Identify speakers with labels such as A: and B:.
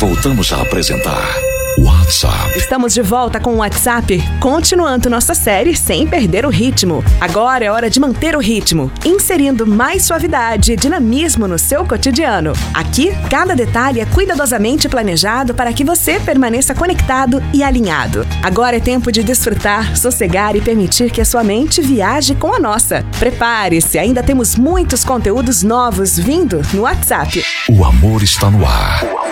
A: voltamos a apresentar WhatsApp.
B: Estamos de volta com o WhatsApp, continuando nossa série sem perder o ritmo. Agora é hora de manter o ritmo, inserindo mais suavidade e dinamismo no seu cotidiano. Aqui, cada detalhe é cuidadosamente planejado para que você permaneça conectado e alinhado. Agora é tempo de desfrutar, sossegar e permitir que a sua mente viaje com a nossa. Prepare-se, ainda temos muitos conteúdos novos vindo no WhatsApp.
A: O amor está no ar.